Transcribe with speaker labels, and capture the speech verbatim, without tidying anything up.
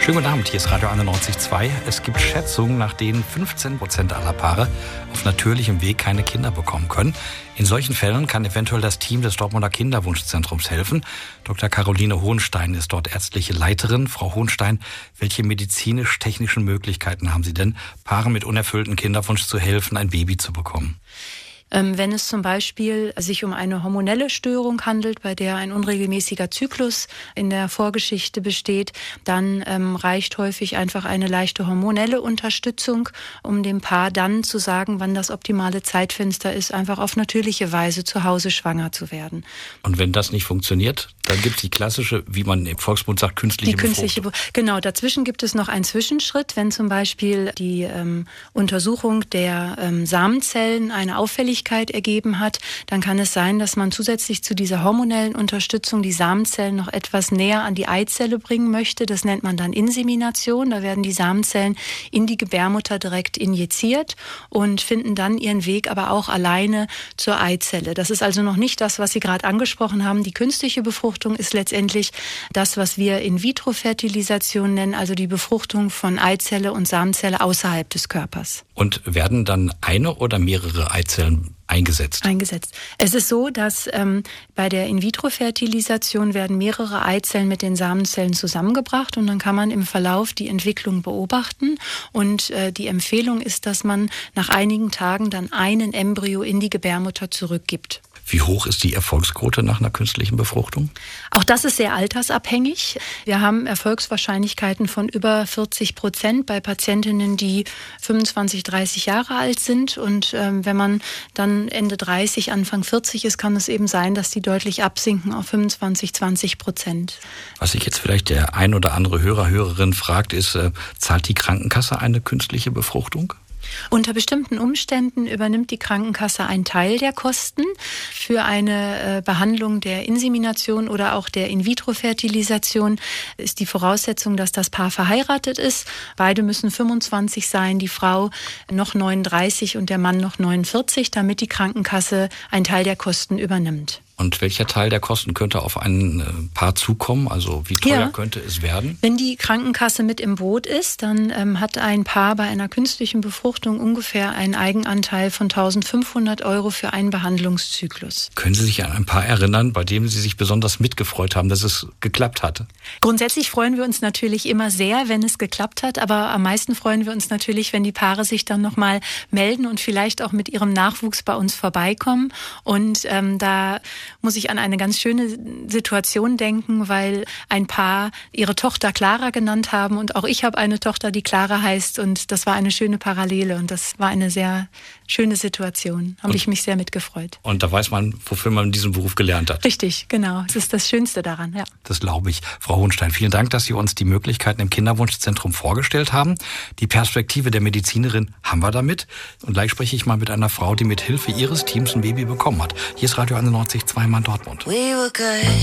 Speaker 1: Schönen guten Abend, hier ist Radio einundneunzig Komma zwei. Es gibt Schätzungen, nach denen fünfzehn Prozent aller Paare auf natürlichem Weg keine Kinder bekommen können. In solchen Fällen kann eventuell das Team des Dortmunder Kinderwunschzentrums helfen. Doktor Caroline Hohnstein ist dort ärztliche Leiterin. Frau Hohnstein, welche medizinisch-technischen Möglichkeiten haben Sie denn, Paaren mit unerfülltem Kinderwunsch zu helfen, ein Baby zu bekommen?
Speaker 2: Wenn es zum Beispiel sich um eine hormonelle Störung handelt, bei der ein unregelmäßiger Zyklus in der Vorgeschichte besteht, dann ähm, reicht häufig einfach eine leichte hormonelle Unterstützung, um dem Paar dann zu sagen, wann das optimale Zeitfenster ist, einfach auf natürliche Weise zu Hause schwanger zu werden.
Speaker 1: Und wenn das nicht funktioniert, dann gibt es die klassische, wie man im Volksmund sagt, künstliche
Speaker 2: die künstliche
Speaker 1: Befruchtung.
Speaker 2: Genau, dazwischen gibt es noch einen Zwischenschritt, wenn zum Beispiel die ähm, Untersuchung der ähm, Samenzellen eine Auffälligkeit ergeben hat, dann kann es sein, dass man zusätzlich zu dieser hormonellen Unterstützung die Samenzellen noch etwas näher an die Eizelle bringen möchte. Das nennt man dann Insemination. Da werden die Samenzellen in die Gebärmutter direkt injiziert und finden dann ihren Weg aber auch alleine zur Eizelle. Das ist also noch nicht das, was Sie gerade angesprochen haben. Die künstliche Befruchtung ist letztendlich das, was wir In-vitro-Fertilisation nennen, also die Befruchtung von Eizelle und Samenzelle außerhalb des Körpers.
Speaker 1: Und werden dann eine oder mehrere Eizellen eingesetzt?
Speaker 2: Eingesetzt. Es ist so, dass ähm, bei der In-vitro-Fertilisation werden mehrere Eizellen mit den Samenzellen zusammengebracht und dann kann man im Verlauf die Entwicklung beobachten und äh, die Empfehlung ist, dass man nach einigen Tagen dann einen Embryo in die Gebärmutter zurückgibt.
Speaker 1: Wie hoch ist die Erfolgsquote nach einer künstlichen Befruchtung?
Speaker 2: Auch das ist sehr altersabhängig. Wir haben Erfolgswahrscheinlichkeiten von über vierzig Prozent bei Patientinnen, die fünfundzwanzig, dreißig Jahre alt sind. Und ähm, wenn man dann Ende dreißig, Anfang vierzig ist, kann es eben sein, dass die deutlich absinken auf fünfundzwanzig, zwanzig Prozent.
Speaker 1: Was sich jetzt vielleicht der ein oder andere Hörer, Hörerin fragt, ist, äh, zahlt die Krankenkasse eine künstliche Befruchtung?
Speaker 2: Unter bestimmten Umständen übernimmt die Krankenkasse einen Teil der Kosten für eine äh, Behandlung der Insemination oder auch der In-vitro-Fertilisation. Ist die Voraussetzung, dass das Paar verheiratet ist. Beide müssen fünfundzwanzig sein, die Frau noch neununddreißig und der Mann noch neunundvierzig, damit die Krankenkasse einen Teil der Kosten übernimmt.
Speaker 1: Und welcher Teil der Kosten könnte auf ein Paar zukommen? Also wie teuer
Speaker 2: ja.
Speaker 1: könnte es werden?
Speaker 2: Wenn die Krankenkasse mit im Boot ist, dann ähm, hat ein Paar bei einer künstlichen Befruchtung ungefähr einen Eigenanteil von eintausendfünfhundert Euro für einen Behandlungszyklus.
Speaker 1: Können Sie sich an ein Paar erinnern, bei dem Sie sich besonders mitgefreut haben, dass es geklappt hatte?
Speaker 2: Grundsätzlich freuen wir uns natürlich immer sehr, wenn es geklappt hat, aber am meisten freuen wir uns natürlich, wenn die Paare sich dann nochmal melden und vielleicht auch mit ihrem Nachwuchs bei uns vorbeikommen. Und ähm, da muss ich an eine ganz schöne Situation denken, weil ein Paar ihre Tochter Clara genannt haben und auch ich habe eine Tochter, die Clara heißt und das war eine schöne Parallele und das war eine sehr schöne Situation. Habe ich mich sehr mitgefreut.
Speaker 1: Und da weiß man, wofür man diesen Beruf gelernt hat.
Speaker 2: Richtig, genau. Das ist das Schönste daran, ja.
Speaker 1: Das glaube ich. Frau Hohnstein, vielen Dank, dass Sie uns die Möglichkeiten im Kinderwunschzentrum vorgestellt haben. Die Perspektive der Medizinerin haben wir damit. Und gleich spreche ich mal mit einer Frau, die mit Hilfe ihres Teams ein Baby bekommen hat. Hier ist Radio einundneunzig Komma zwei in Dortmund.
Speaker 3: We were good.